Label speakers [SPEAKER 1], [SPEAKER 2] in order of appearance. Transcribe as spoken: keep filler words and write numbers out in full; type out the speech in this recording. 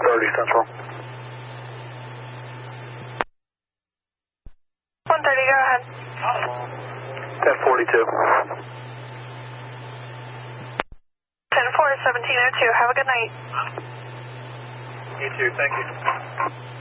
[SPEAKER 1] thirty Central.
[SPEAKER 2] one thirty, go ahead.
[SPEAKER 1] ten forty-two.
[SPEAKER 2] ten four, seventeen oh two, have a good night.
[SPEAKER 1] You too, thank you.